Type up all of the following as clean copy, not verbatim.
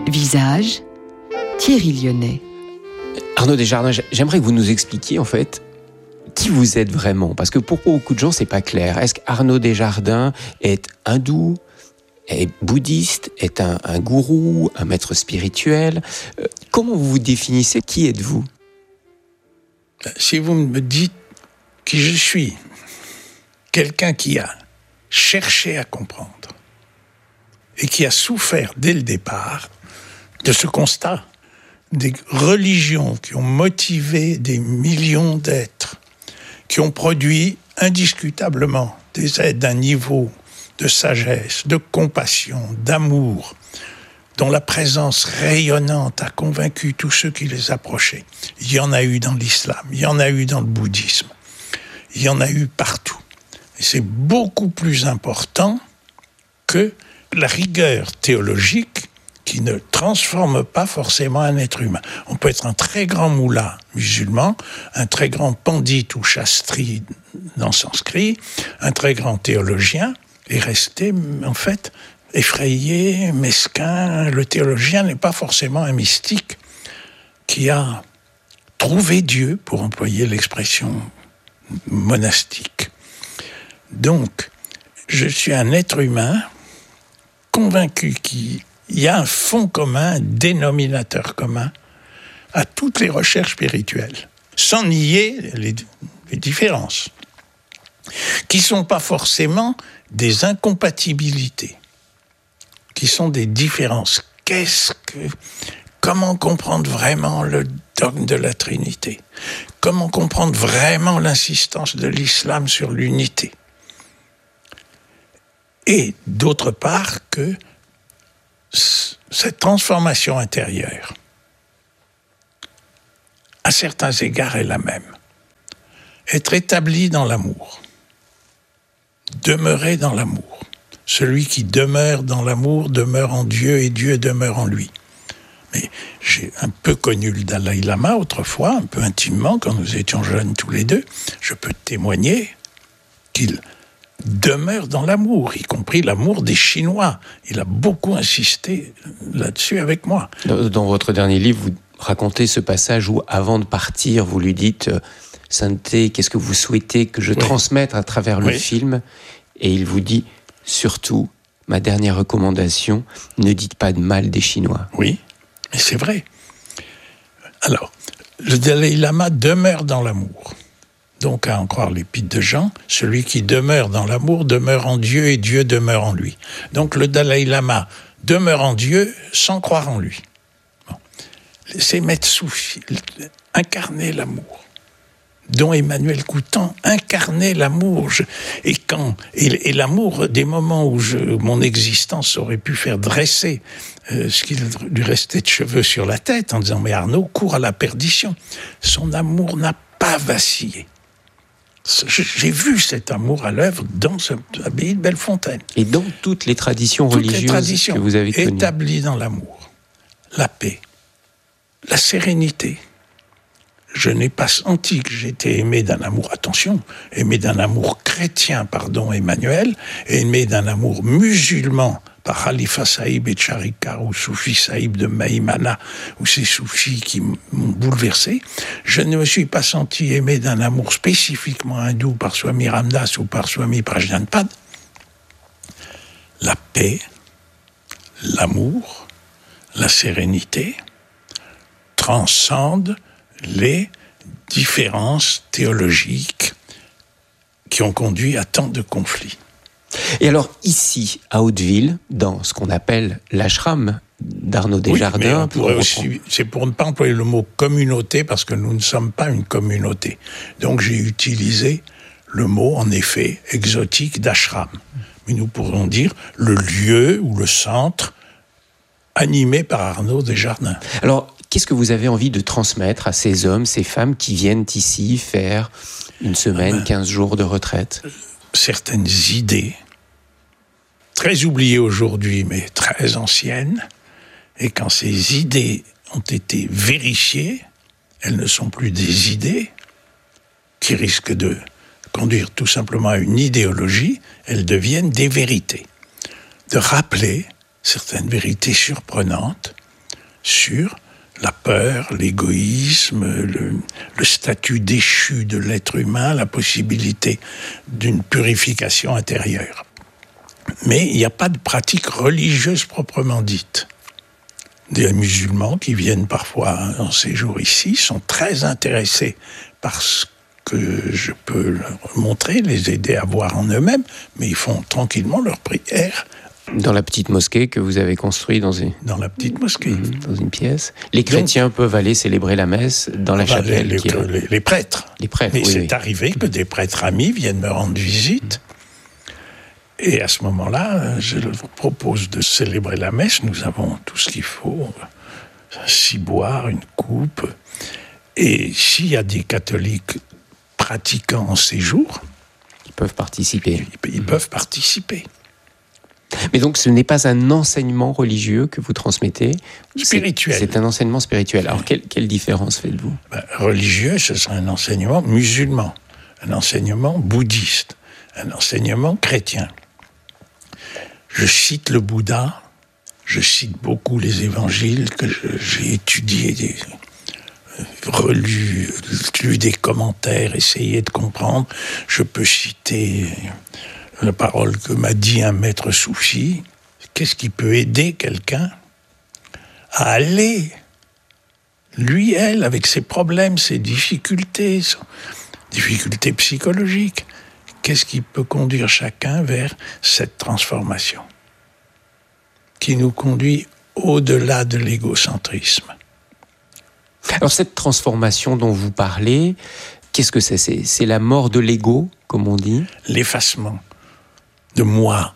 Visage, Thierry Lyonnais. Arnaud Desjardins, j'aimerais que vous nous expliquiez en fait qui vous êtes vraiment, parce que pour beaucoup de gens c'est pas clair. Est-ce qu'Arnaud Desjardins est hindou, est bouddhiste, est un gourou, un maître spirituel? Comment vous vous définissez? Qui êtes-vous? Si vous me dites qui je suis, quelqu'un qui a cherché à comprendre et qui a souffert dès le départ de ce constat des religions qui ont motivé des millions d'êtres, qui ont produit indiscutablement des êtres d'un niveau de sagesse, de compassion, d'amour, dont la présence rayonnante a convaincu tous ceux qui les approchaient. Il y en a eu dans l'islam, il y en a eu dans le bouddhisme, il y en a eu partout. Et c'est beaucoup plus important que la rigueur théologique qui ne transforme pas forcément un être humain. On peut être un très grand moullah musulman, un très grand pandit ou shastri dans sanskrit, un très grand théologien, et rester en fait effrayé, mesquin. Le théologien n'est pas forcément un mystique qui a trouvé Dieu, pour employer l'expression monastique. Donc, je suis un être humain convaincu qu'il y a un fond commun, un dénominateur commun à toutes les recherches spirituelles, sans nier les différences, qui ne sont pas forcément des incompatibilités, qui sont des différences. Comment comprendre vraiment le dogme de la Trinité? Comment comprendre vraiment l'insistance de l'islam sur l'unité? Et d'autre part que cette transformation intérieure, à certains égards, est la même. Être établi dans l'amour, demeurer dans l'amour. Celui qui demeure dans l'amour demeure en Dieu et Dieu demeure en lui. Mais j'ai un peu connu le Dalai Lama autrefois, un peu intimement, quand nous étions jeunes tous les deux. Je peux témoigner qu'il demeure dans l'amour, y compris l'amour des Chinois. Il a beaucoup insisté là-dessus avec moi. Dans votre dernier livre, vous racontez ce passage où, avant de partir, vous lui dites « Sainteté, qu'est-ce que vous souhaitez que je transmette à travers le film ?» Et il vous dit « Surtout, ma dernière recommandation, ne dites pas de mal des Chinois. » Oui, mais c'est vrai. Alors, le Dalai Lama demeure dans l'amour. Donc, à en croire l'épître de Jean, celui qui demeure dans l'amour demeure en Dieu et Dieu demeure en lui. Donc, le Dalai Lama demeure en Dieu sans croire en lui. Bon. C'est Maître Soufi, incarner l'amour, dont Emmanuel Coutan incarnait l'amour. Et l'amour, des moments où mon existence aurait pu faire dresser ce qu'il lui restait de cheveux sur la tête, en disant « Mais Arnaud court à la perdition ». Son amour n'a pas vacillé. J'ai vu cet amour à l'œuvre dans l'abbaye de Bellefontaine. Et dans toutes les traditions religieuses que vous avez connues. Établies dans l'amour, la paix, la sérénité. Je n'ai pas senti que j'étais aimé d'un amour, attention, aimé d'un amour chrétien, pardon, Emmanuel, aimé d'un amour musulman par Khalifa Saïb et Charikar ou Soufi Saïb de Maïmana, ou ces soufis qui m'ont bouleversé. Je ne me suis pas senti aimé d'un amour spécifiquement hindou par Swami Ramdas ou par Swami Prajnanpad. La paix, l'amour, la sérénité transcendent les différences théologiques qui ont conduit à tant de conflits. Et alors ici, à Hauteville, dans ce qu'on appelle l'ashram d'Arnaud Desjardins... c'est pour ne pas employer le mot communauté, parce que nous ne sommes pas une communauté. Donc j'ai utilisé le mot, en effet, exotique d'ashram. Mais nous pourrions dire le lieu ou le centre animé par Arnaud Desjardins. Alors, qu'est-ce que vous avez envie de transmettre à ces hommes, ces femmes qui viennent ici faire une semaine, 15 jours de retraite? Certaines idées, très oubliées aujourd'hui, mais très anciennes, et quand ces idées ont été vérifiées, elles ne sont plus des idées qui risquent de conduire tout simplement à une idéologie, elles deviennent des vérités. De rappeler certaines vérités surprenantes sur la peur, l'égoïsme, le statut déchu de l'être humain, la possibilité d'une purification intérieure. Mais il n'y a pas de pratique religieuse proprement dite. Des musulmans qui viennent parfois en séjour ici sont très intéressés par ce que je peux leur montrer, les aider à voir en eux-mêmes, mais ils font tranquillement leur prière. Dans la petite mosquée que vous avez construite dans la petite mosquée. Dans une pièce. Les chrétiens peuvent aller célébrer la messe dans la chapelle. Les prêtres. Les prêtres, mais oui, c'est arrivé que des prêtres amis viennent me rendre visite. Et à ce moment-là, je leur propose de célébrer la messe. Nous avons tout ce qu'il faut. Un ciboire, une coupe. Et s'il y a des catholiques pratiquants en séjour, ils peuvent participer. Ils peuvent participer. Mais donc, ce n'est pas un enseignement religieux que vous transmettez. Spirituel. C'est un enseignement spirituel. Alors, quelle différence faites-vous ? Religieux, ce serait un enseignement musulman, un enseignement bouddhiste, un enseignement chrétien. Je cite le Bouddha, je cite beaucoup les évangiles que j'ai étudiés, relus, lu des commentaires, essayé de comprendre. Je peux citer la parole que m'a dit un maître soufi. Qu'est-ce qui peut aider quelqu'un à aller, lui, elle, avec ses problèmes, ses difficultés psychologiques, qu'est-ce qui peut conduire chacun vers cette transformation qui nous conduit au-delà de l'égocentrisme. Alors cette transformation dont vous parlez, qu'est-ce que c'est ? C'est la mort de l'ego, comme on dit ? L'effacement de moi.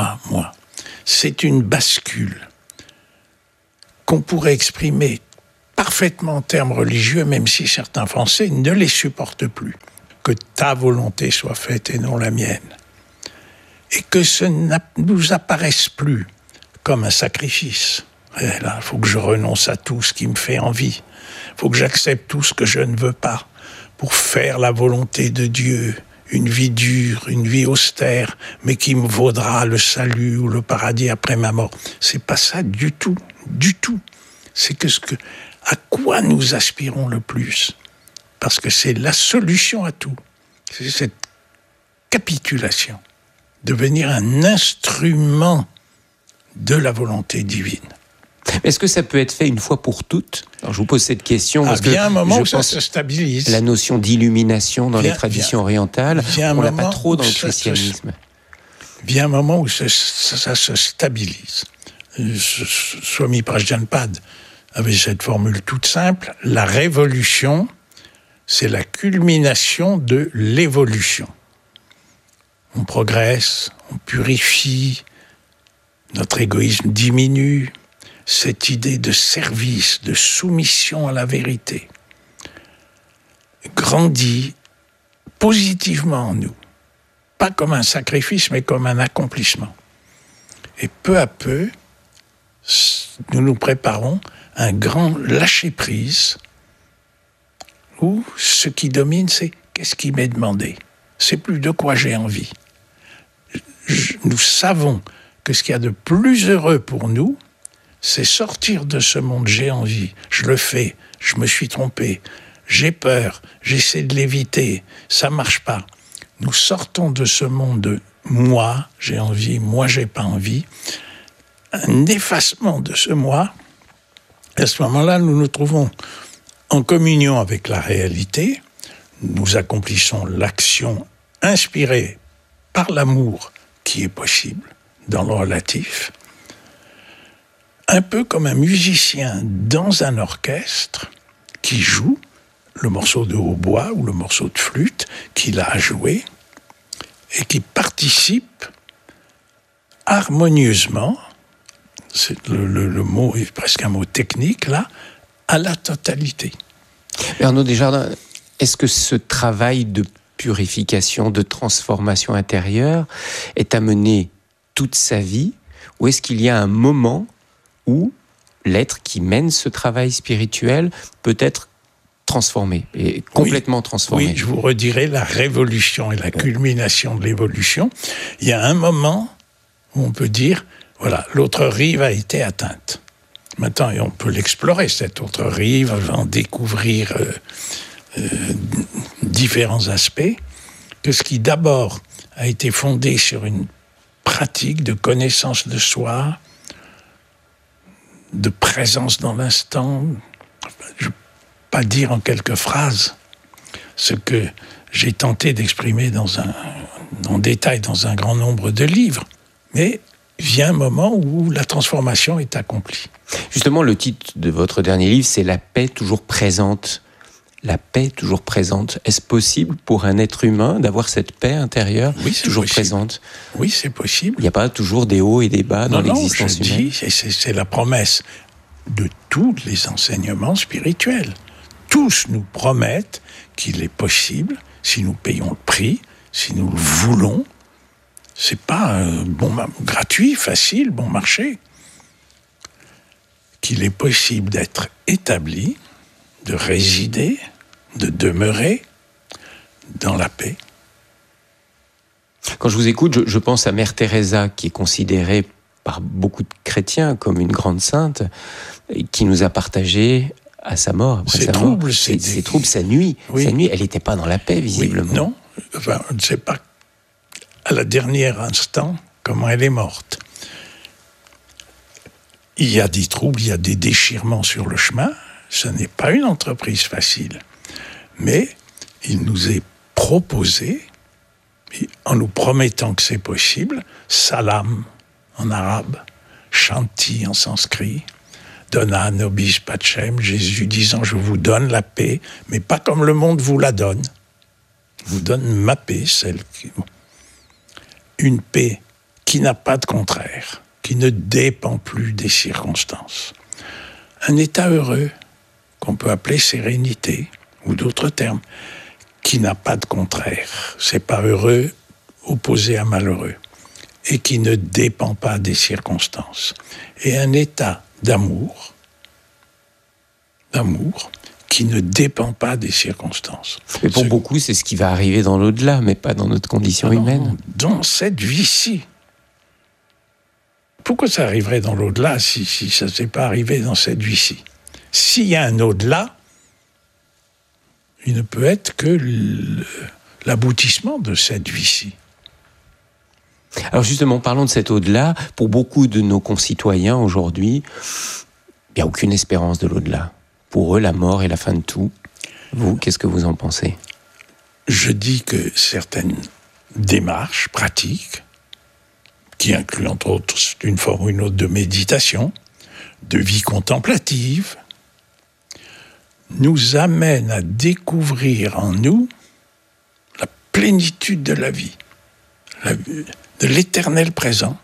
C'est une bascule qu'on pourrait exprimer parfaitement en termes religieux, même si certains Français ne les supportent plus. Que ta volonté soit faite et non la mienne. Et que ce ne nous apparaisse plus comme un sacrifice. Et là, il faut que je renonce à tout ce qui me fait envie. Il faut que j'accepte tout ce que je ne veux pas pour faire la volonté de Dieu. Une vie dure, une vie austère, mais qui me vaudra le salut ou le paradis après ma mort. C'est pas ça du tout. C'est à quoi nous aspirons le plus. Parce que c'est la solution à tout. C'est cette capitulation. Devenir un instrument de la volonté divine. Est-ce que ça peut être fait une fois pour toutes ? Alors je vous pose cette question parce que il y a un moment où ça se stabilise. La notion d'illumination dans les traditions orientales, on l'a pas trop dans le christianisme. Vient un moment où ça se stabilise. Swami Prajnapada avait cette formule toute simple. La révolution, c'est la culmination de l'évolution. On progresse, on purifie, notre égoïsme diminue. Cette idée de service, de soumission à la vérité, grandit positivement en nous. Pas comme un sacrifice, mais comme un accomplissement. Et peu à peu, nous nous préparons à un grand lâcher-prise où ce qui domine, c'est qu'est-ce qui m'est demandé. C'est plus de quoi j'ai envie. Nous savons que ce qu'il y a de plus heureux pour nous, c'est sortir de ce monde, j'ai envie, je le fais, je me suis trompé, j'ai peur, j'essaie de l'éviter, ça marche pas. Nous sortons de ce monde de moi, j'ai envie, moi, j'ai pas envie. Un effacement de ce moi, à ce moment-là, nous nous trouvons en communion avec la réalité, nous accomplissons l'action inspirée par l'amour qui est possible dans le relatif, un peu comme un musicien dans un orchestre qui joue le morceau de hautbois ou le morceau de flûte qu'il a à jouer et qui participe harmonieusement, le mot est presque un mot technique là, à la totalité. Arnaud Desjardins, est-ce que ce travail de purification, de transformation intérieure est amené toute sa vie, ou est-ce qu'il y a un moment où l'être qui mène ce travail spirituel peut être transformé et complètement transformé? Oui, je vous redirai la révolution et la culmination de l'évolution. Il y a un moment où on peut dire, voilà, l'autre rive a été atteinte. Maintenant, et on peut l'explorer, cette autre rive, en découvrir différents aspects, que ce qui d'abord a été fondé sur une pratique de connaissance de soi, de présence dans l'instant. Je ne vais pas dire en quelques phrases ce que j'ai tenté d'exprimer en détail dans un grand nombre de livres, mais vient un moment où la transformation est accomplie. Justement, le titre de votre dernier livre, c'est « La paix toujours présente ». La paix toujours présente. Est-ce possible pour un être humain d'avoir cette paix intérieure toujours présente ? Oui, c'est possible. Il n'y a pas toujours des hauts et des bas dans l'existence humaine. C'est la promesse de tous les enseignements spirituels. Tous nous promettent qu'il est possible, si nous payons le prix, si nous le voulons. C'est pas gratuit, facile, bon marché. Qu'il est possible d'être établi, de résider, de demeurer dans la paix. Quand je vous écoute, je pense à Mère Teresa, qui est considérée par beaucoup de chrétiens comme une grande sainte, et qui nous a partagé à sa mort. Ses troubles, sa nuit. Oui. Sa nuit, elle n'était pas dans la paix, visiblement. Oui, non, enfin, on ne sait pas à la dernière instant comment elle est morte. Il y a des troubles, il y a des déchirements sur le chemin. Ce n'est pas une entreprise facile. Mais il nous est proposé, en nous promettant que c'est possible, salam en arabe, shanti en sanskrit, dona nobis pacem, Jésus disant « Je vous donne la paix, mais pas comme le monde vous la donne. Je vous donne ma paix, une paix qui n'a pas de contraire, qui ne dépend plus des circonstances. Un état heureux, qu'on peut appeler sérénité, ou d'autres termes, qui n'a pas de contraire. C'est pas heureux opposé à malheureux, et qui ne dépend pas des circonstances. Et un état d'amour qui ne dépend pas des circonstances. Mais pour beaucoup, c'est ce qui va arriver dans l'au-delà, mais pas dans notre condition humaine. Dans cette vie-ci. Pourquoi ça arriverait dans l'au-delà si ça ne s'est pas arrivé dans cette vie-ci ? S'il y a un au-delà, il ne peut être que l'aboutissement de cette vie-ci. Alors justement, parlons de cet au-delà. Pour beaucoup de nos concitoyens aujourd'hui, il n'y a aucune espérance de l'au-delà. Pour eux, la mort est la fin de tout. Vous, qu'est-ce que vous en pensez ? Je dis que certaines démarches pratiques, qui incluent entre autres une forme ou une autre de méditation, de vie contemplative, nous amènent à découvrir en nous la plénitude de la vie, de l'éternel présent.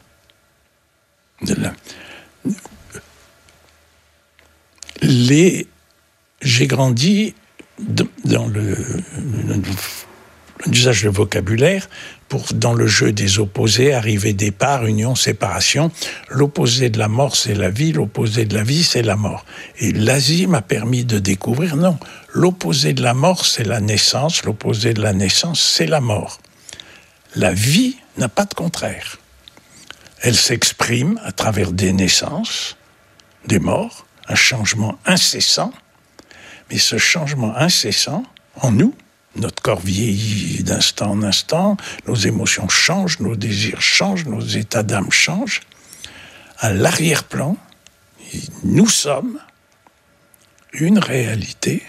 J'ai grandi dans l'usage de vocabulaire dans le jeu des opposés, arrivée, départ, union, séparation. L'opposé de la mort, c'est la vie. L'opposé de la vie, c'est la mort. Et l'Asie m'a permis de découvrir, non, l'opposé de la mort, c'est la naissance. L'opposé de la naissance, c'est la mort. La vie n'a pas de contraire. Elle s'exprime à travers des naissances, des morts, un changement incessant. Mais ce changement incessant, en nous, notre corps vieillit d'instant en instant, nos émotions changent, nos désirs changent, nos états d'âme changent. À l'arrière-plan, nous sommes une réalité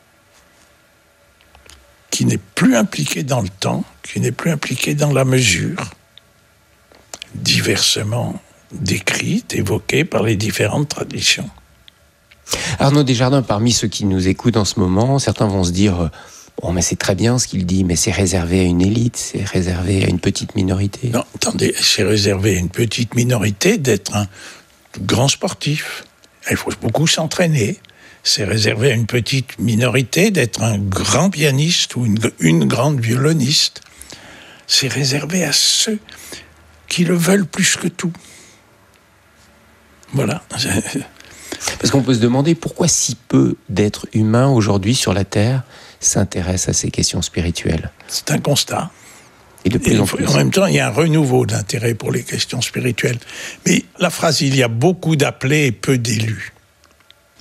qui n'est plus impliquée dans le temps, qui n'est plus impliquée dans la mesure, diversement décrite, évoquée par les différentes traditions. Arnaud Desjardins, parmi ceux qui nous écoutent en ce moment, certains vont se dire « Bon, mais c'est très bien ce qu'il dit, mais c'est réservé à une élite, c'est réservé à une petite minorité. » Non, attendez, c'est réservé à une petite minorité d'être un grand sportif. Il faut beaucoup s'entraîner. C'est réservé à une petite minorité d'être un grand pianiste ou une grande violoniste. C'est réservé à ceux qui le veulent plus que tout. Voilà. Parce qu'on peut se demander pourquoi si peu d'êtres humains aujourd'hui sur la Terre s'intéressent à ces questions spirituelles. C'est un constat. Et de plus en plus. En même temps, il y a un renouveau d'intérêt pour les questions spirituelles. Mais la phrase « il y a beaucoup d'appelés et peu d'élus »,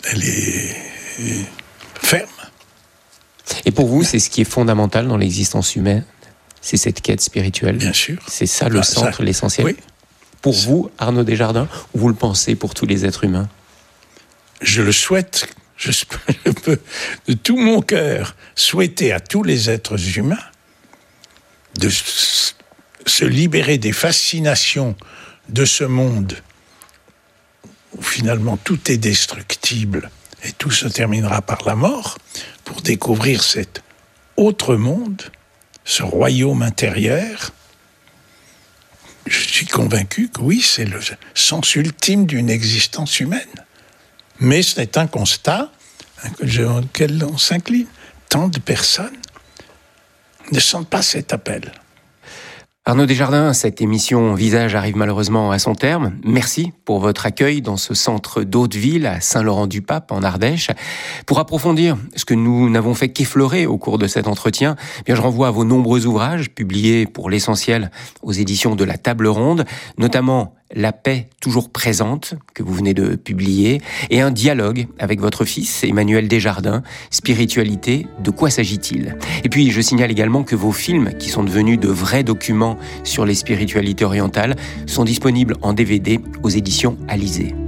Elle est ferme. Et pour vous, c'est ce qui est fondamental dans l'existence humaine? C'est cette quête spirituelle? Bien sûr. C'est ça le centre, l'essentiel? Oui. Pour vous, Arnaud Desjardins, ou vous le pensez pour tous les êtres humains? Je le souhaite. Je peux de tout mon cœur souhaiter à tous les êtres humains de se libérer des fascinations de ce monde où finalement tout est destructible et tout se terminera par la mort, pour découvrir cet autre monde, ce royaume intérieur. Je suis convaincu que oui, c'est le sens ultime d'une existence humaine. Mais c'est un constat auquel on s'incline. Tant de personnes ne sentent pas cet appel. Arnaud Desjardins, cette émission Visage arrive malheureusement à son terme. Merci pour votre accueil dans ce centre d'Hauteville à Saint-Laurent-du-Pape en Ardèche. Pour approfondir ce que nous n'avons fait qu'effleurer au cours de cet entretien, je renvoie à vos nombreux ouvrages publiés pour l'essentiel aux éditions de la Table Ronde, notamment La paix toujours présente, que vous venez de publier, et un dialogue avec votre fils, Emmanuel Desjardins, Spiritualité, de quoi s'agit-il? Et puis, je signale également que vos films, qui sont devenus de vrais documents sur les spiritualités orientales, sont disponibles en DVD aux éditions Alizé.